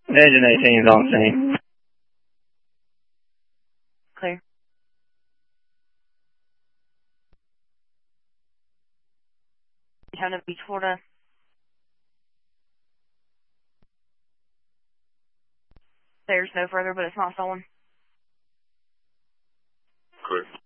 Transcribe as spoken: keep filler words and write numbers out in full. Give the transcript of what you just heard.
Engine eighteen is on scene. Clear. County Beach, Florida. There's no further, but it's not stolen. Clear.